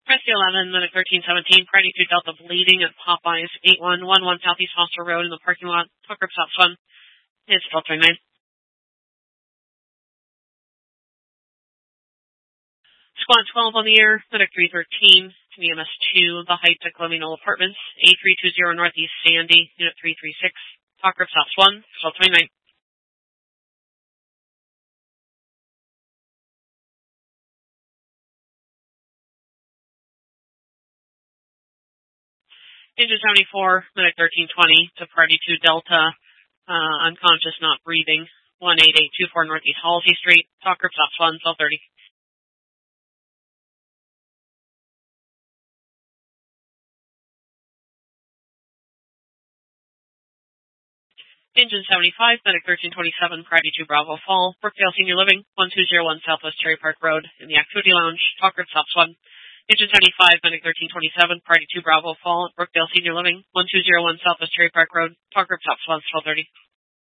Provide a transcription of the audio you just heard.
Rescue 11, Medic 1317, Priority 2 Delta bleeding at Popeyes 8111 Southeast Foster Road in the parking lot. Talk group stops 1. It's 1239. Squad 12 on the air, Medic 313, EMS 2, The Heights at Colonial Apartments, A320 Northeast Sandy, Unit 336. Talk group stops 1, 1229. Engine 74, Medic 1320, to Party 2 Delta, unconscious, not breathing, 18824 Northeast Halsey Street. Talk group stops 1, 1230. Engine 75, Medic 1327, Priority 2 Bravo Fall, Brookdale Senior Living, 1201 Southwest Cherry Park Road, in the Activity Lounge. Talk group stops 1. Engine 75, Medic 1327, Priority 2 Bravo Fall, Brookdale Senior Living, 1201 Southwest Cherry Park Road. Talk group stops 1, 1230.